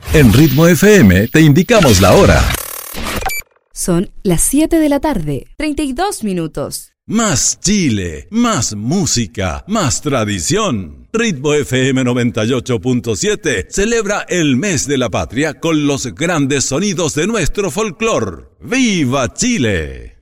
En Ritmo FM te indicamos la hora. Son las 7 de la tarde, 32 minutos. Más Chile, más música, más tradición. Ritmo FM 98.7 celebra el mes de la patria con los grandes sonidos de nuestro folclor. ¡Viva Chile!